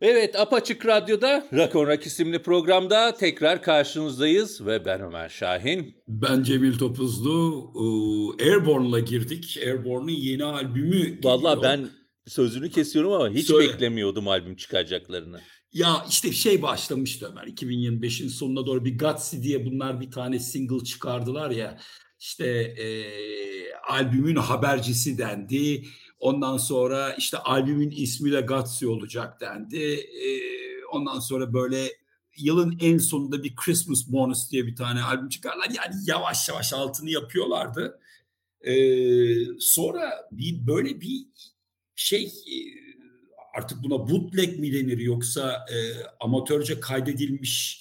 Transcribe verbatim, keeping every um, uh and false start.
Evet, Apaçık Radyo'da Rock on Rock isimli programda tekrar karşınızdayız ve ben Ömer Şahin. Ben Cemil Topuzlu. Eee, Airborne'la girdik. Airborne'un yeni albümü Valla geliyor. ben sözünü kesiyorum ama hiç Söyle. beklemiyordum albüm çıkaracaklarını. Ya işte şey başlamıştı Ömer. iki bin yirmi beşin sonuna doğru bir Gutsy diye bunlar bir tane single çıkardılar ya. İşte eee, albümün habercisi dendi. Ondan sonra işte albümün ismi de Gutsy olacak dendi. Eee, ondan sonra böyle yılın en sonunda bir Christmas Bonus diye bir tane albüm çıkarlar. Yani yavaş yavaş altını yapıyorlardı. Eee, sonra bir böyle bir şey eee, artık buna bootleg mi denir yoksa eee, amatörce kaydedilmiş